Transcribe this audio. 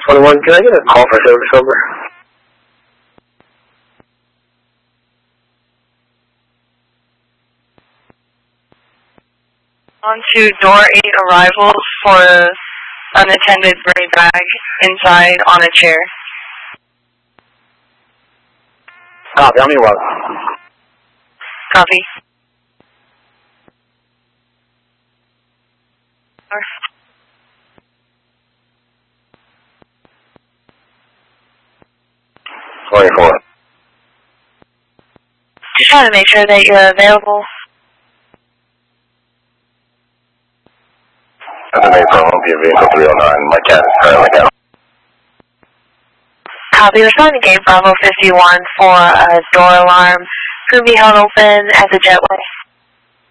21, can I get a call for service over? On to door 8 arrival for unattended gray bag inside on a chair. Copy, I'm well. Copy. Just trying to make sure that you're available. Estimate for Olympia Vehicle 309. My cat is currently out. Copy. Responding to Gate Bravo 51 for a door alarm. Could be held open as a jetway.